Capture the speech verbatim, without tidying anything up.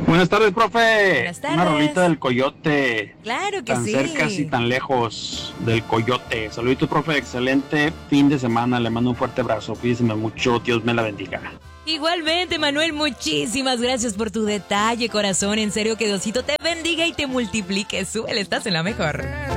Buenas tardes, profe. Buenas tardes. Una rolita del Coyote. Claro que Tan sí. cerca y tan lejos del Coyote. Saluditos, profe. Excelente fin de semana. Le mando un fuerte abrazo. Cuídense mucho. Dios me la bendiga. Igualmente, Manuel, muchísimas gracias por tu detalle, corazón. En serio, que Diosito te bendiga y te multiplique. Súbele, estás en la mejor.